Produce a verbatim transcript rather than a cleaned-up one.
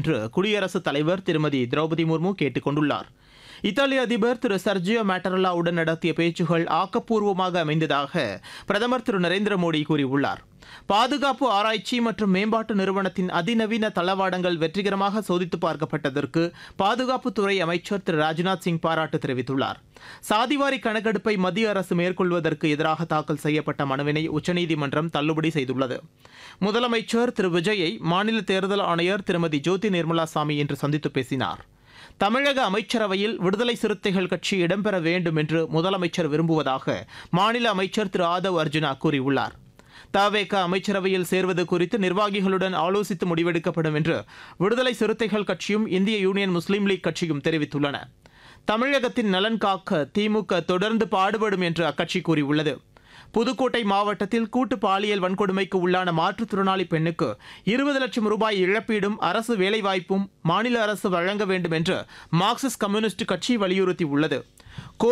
என்று குடியரசுத் தலைவர் திருமதி திரௌபதி முர்மு கேட்டுக் கொண்டுள்ளார். இத்தாலி அதிபர் திரு சர்ஜியோ மேட்டரலாவுடன் நடத்திய பேச்சுகள் ஆக்கப்பூர்வமாக அமைந்ததாக பிரதமர் திரு நரேந்திர மோடி கூறியுள்ளார். பாதுகாப்பு ஆராய்ச்சி மற்றும் மேம்பாட்டு நிறுவனத்தின் அதிநவீன தளவாடங்கள் வெற்றிகரமாக சோதித்து பார்க்கப்பட்டதற்கு பாதுகாப்புத்துறை அமைச்சர் திரு ராஜ்நாத் சிங் பாராட்டு தெரிவித்துள்ளார். சாதிவாரி கணக்கெடுப்பை மத்திய அரசு மேற்கொள்வதற்கு எதிராக தாக்கல் செய்யப்பட்ட மனுவினை உச்சநீதிமன்றம் தள்ளுபடி செய்துள்ளது. முதலமைச்சர் திரு விஜயை மாநில தேர்தல் ஆணையர் திருமதி ஜோதி நிர்மலா சாமி இன்று சந்தித்து பேசினார். தமிழக அமைச்சரவையில் விடுதலை சிறுத்தைகள் கட்சி இடம்பெற வேண்டும் என்று முதலமைச்சர் விரும்புவதாக மாநில அமைச்சர் திரு ஆதவ் அர்ஜுனா கூறியுள்ளார். தவேக அமைச்சரவையில் சேர்வது குறித்து நிர்வாகிகளுடன் ஆலோசித்து முடிவெடுக்கப்படும் என்று விடுதலை சிறுத்தைகள் கட்சியும் இந்திய யூனியன் முஸ்லீம் லீக் கட்சியும் தெரிவித்துள்ளன. தமிழகத்தின் நலன் காக்க திமுக தொடர்ந்து பாடுபடும் என்று அக்கட்சி கூறியுள்ளது. புதுக்கோட்டை மாவட்டத்தில் கூட்டு பாலியல் வன்கொடுமைக்கு உள்ளான மாற்றுத்திறனாளி பெண்ணுக்கு இருபது லட்சம் ரூபாய் இழப்பீடும் அரசு வேலைவாய்ப்பும் மாநில அரசு வழங்க வேண்டும் என்று மார்க்சிஸ்ட் கம்யூனிஸ்ட் கட்சி வலியுறுத்தியுள்ளது.